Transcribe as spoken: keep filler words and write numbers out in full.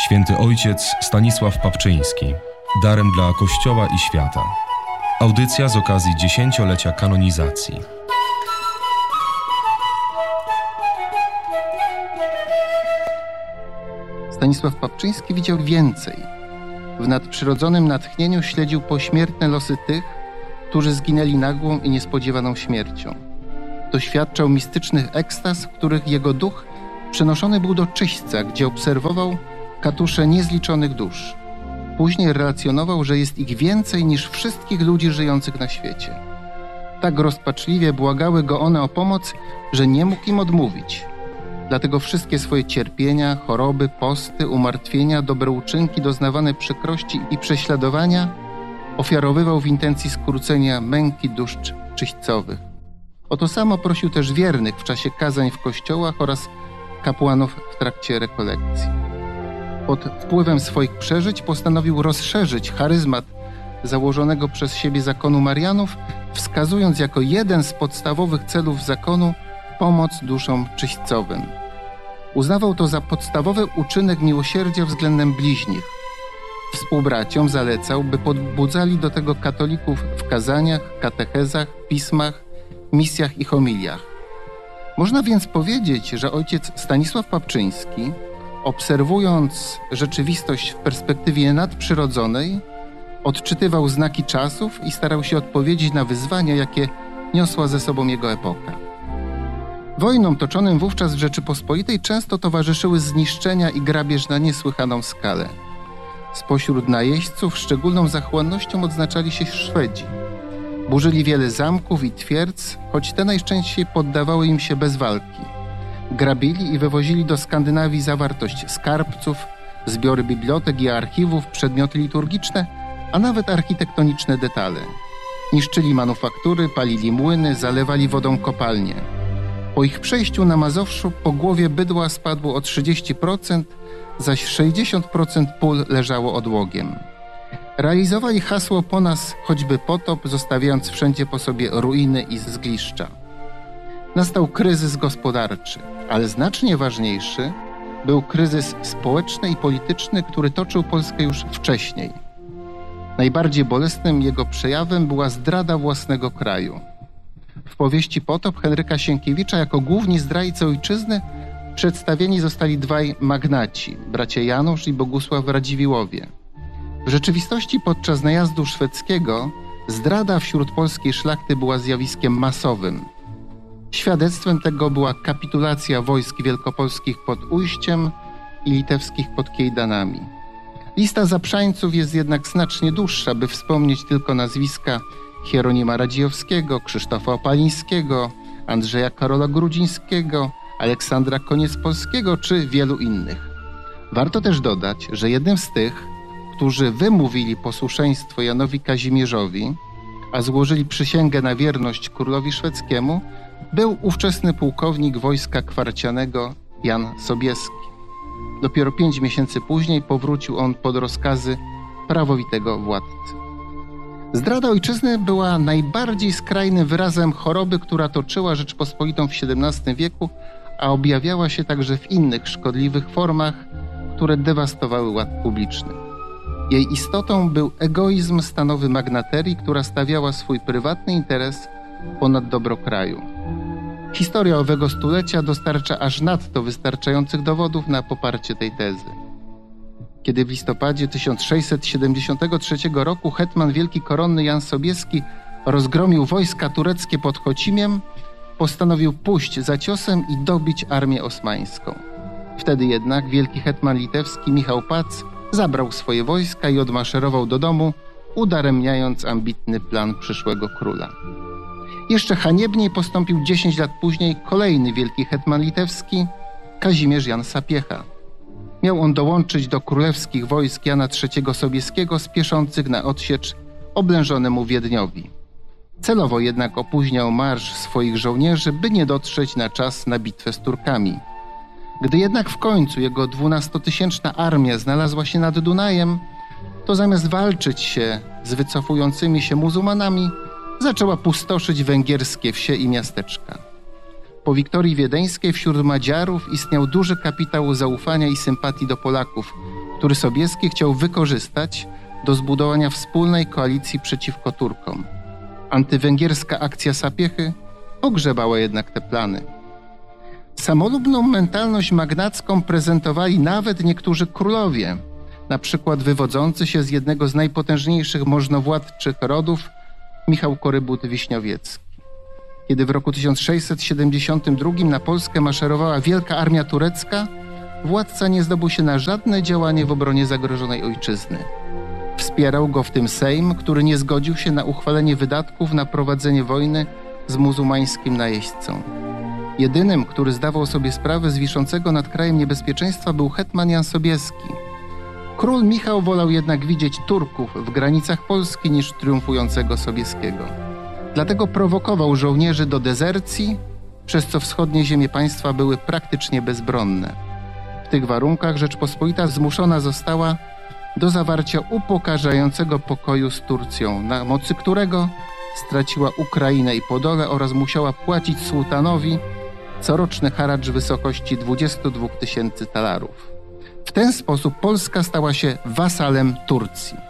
Święty Ojciec Stanisław Papczyński. Darem dla Kościoła i świata. Audycja z okazji dziesięciolecia kanonizacji. Stanisław Papczyński widział więcej. W nadprzyrodzonym natchnieniu śledził pośmiertne losy tych, którzy zginęli nagłą i niespodziewaną śmiercią. Doświadczał mistycznych ekstaz, w których jego duch przenoszony był do czyśćca, gdzie obserwował katusze niezliczonych dusz. Później relacjonował, że jest ich więcej niż wszystkich ludzi żyjących na świecie. Tak rozpaczliwie błagały go one o pomoc, że nie mógł im odmówić. Dlatego wszystkie swoje cierpienia, choroby, posty, umartwienia, dobre uczynki, doznawane przykrości i prześladowania ofiarowywał w intencji skrócenia męki dusz czyśćcowych. O to samo prosił też wiernych w czasie kazań w kościołach oraz kapłanów w trakcie rekolekcji. Pod wpływem swoich przeżyć postanowił rozszerzyć charyzmat założonego przez siebie zakonu Marianów, wskazując jako jeden z podstawowych celów zakonu pomoc duszom czyśćcowym. Uznawał to za podstawowy uczynek miłosierdzia względem bliźnich. Współbraciom zalecał, by podbudzali do tego katolików w kazaniach, katechezach, pismach, misjach i homiliach. Można więc powiedzieć, że ojciec Stanisław Papczyński, obserwując rzeczywistość w perspektywie nadprzyrodzonej, odczytywał znaki czasów i starał się odpowiedzieć na wyzwania, jakie niosła ze sobą jego epoka. Wojnom toczonym wówczas w Rzeczypospolitej często towarzyszyły zniszczenia i grabież na niesłychaną skalę. Spośród najeźdźców szczególną zachłannością odznaczali się Szwedzi. Burzyli wiele zamków i twierdz, choć te najczęściej poddawały im się bez walki. Grabili i wywozili do Skandynawii zawartość skarbców, zbiory bibliotek i archiwów, przedmioty liturgiczne, a nawet architektoniczne detale. Niszczyli manufaktury, palili młyny, zalewali wodą kopalnie. Po ich przejściu na Mazowszu po głowie bydła spadło o trzydzieści procent, zaś sześćdziesiąt procent pól leżało odłogiem. Realizowali hasło po nas choćby potop, zostawiając wszędzie po sobie ruiny i zgliszcza. Nastał kryzys gospodarczy, ale znacznie ważniejszy był kryzys społeczny i polityczny, który toczył Polskę już wcześniej. Najbardziej bolesnym jego przejawem była zdrada własnego kraju. W powieści Potop Henryka Sienkiewicza jako główni zdrajcy ojczyzny przedstawieni zostali dwaj magnaci, bracia Janusz i Bogusław Radziwiłłowie. W rzeczywistości podczas najazdu szwedzkiego zdrada wśród polskiej szlachty była zjawiskiem masowym. Świadectwem tego była kapitulacja wojsk wielkopolskich pod Ujściem i litewskich pod Kiejdanami. Lista zaprzańców jest jednak znacznie dłuższa, by wspomnieć tylko nazwiska Hieronima Radziejowskiego, Krzysztofa Opalińskiego, Andrzeja Karola Grudzińskiego, Aleksandra Koniec-Polskiego czy wielu innych. Warto też dodać, że jednym z tych, którzy wymówili posłuszeństwo Janowi Kazimierzowi, a złożyli przysięgę na wierność królowi szwedzkiemu, był ówczesny pułkownik wojska kwarcianego Jan Sobieski. Dopiero pięć miesięcy później powrócił on pod rozkazy prawowitego władcy. Zdrada ojczyzny była najbardziej skrajnym wyrazem choroby, która toczyła Rzeczpospolitą w siedemnastym wieku, a objawiała się także w innych szkodliwych formach, które dewastowały ład publiczny. Jej istotą był egoizm stanowy magnaterii, która stawiała swój prywatny interes ponad dobro kraju. Historia owego stulecia dostarcza aż nadto wystarczających dowodów na poparcie tej tezy. Kiedy w listopadzie tysiąc sześćset siedemdziesiątego trzeciego roku hetman wielki koronny Jan Sobieski rozgromił wojska tureckie pod Chocimiem, postanowił pójść za ciosem i dobić armię osmańską. Wtedy jednak wielki hetman litewski Michał Pac zabrał swoje wojska i odmaszerował do domu, udaremniając ambitny plan przyszłego króla. Jeszcze haniebniej postąpił dziesięć lat później kolejny wielki hetman litewski, Kazimierz Jan Sapiecha. Miał on dołączyć do królewskich wojsk Jana trzeciego Sobieskiego spieszących na odsiecz oblężonemu Wiedniowi. Celowo jednak opóźniał marsz swoich żołnierzy, by nie dotrzeć na czas na bitwę z Turkami. Gdy jednak w końcu jego dwunastotysięczna armia znalazła się nad Dunajem, to zamiast walczyć się z wycofującymi się muzułmanami, zaczęła pustoszyć węgierskie wsie i miasteczka. Po Wiktorii Wiedeńskiej wśród Madziarów istniał duży kapitał zaufania i sympatii do Polaków, który Sobieski chciał wykorzystać do zbudowania wspólnej koalicji przeciwko Turkom. Antywęgierska akcja Sapiechy pogrzebała jednak te plany. Samolubną mentalność magnacką prezentowali nawet niektórzy królowie, na przykład wywodzący się z jednego z najpotężniejszych możnowładczych rodów Michał Korybut-Wiśniowiecki. Kiedy w roku tysiąc sześćset siedemdziesiątym drugim na Polskę maszerowała wielka armia turecka, władca nie zdobył się na żadne działanie w obronie zagrożonej ojczyzny. Wspierał go w tym Sejm, który nie zgodził się na uchwalenie wydatków na prowadzenie wojny z muzułmańskim najeźdźcą. Jedynym, który zdawał sobie sprawę z wiszącego nad krajem niebezpieczeństwa, był hetman Jan Sobieski. Król Michał wolał jednak widzieć Turków w granicach Polski niż triumfującego Sobieskiego. Dlatego prowokował żołnierzy do dezercji, przez co wschodnie ziemie państwa były praktycznie bezbronne. W tych warunkach Rzeczpospolita zmuszona została do zawarcia upokarzającego pokoju z Turcją, na mocy którego straciła Ukrainę i Podole oraz musiała płacić sułtanowi coroczny haracz w wysokości dwudziestu dwóch tysięcy talarów. W ten sposób Polska stała się wasalem Turcji.